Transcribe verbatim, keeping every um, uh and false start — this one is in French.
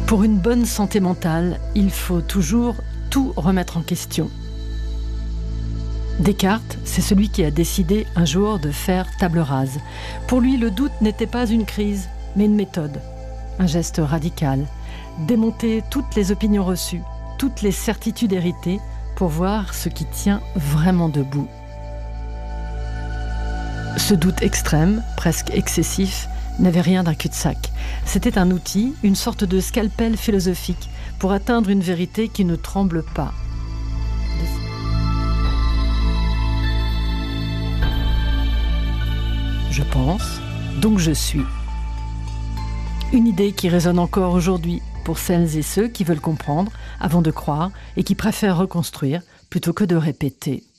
Pour une bonne santé mentale, il faut toujours tout remettre en question. Descartes, c'est celui qui a décidé un jour de faire table rase. Pour lui, le doute n'était pas une crise, mais une méthode, un geste radical. Démonter toutes les opinions reçues, toutes les certitudes héritées, pour voir ce qui tient vraiment debout. Ce doute extrême, presque excessif, n'avait rien d'un cul-de-sac. C'était un outil, une sorte de scalpel philosophique, pour atteindre une vérité qui ne tremble pas. Je pense, donc je suis. Une idée qui résonne encore aujourd'hui pour celles et ceux qui veulent comprendre avant de croire et qui préfèrent reconstruire plutôt que de répéter.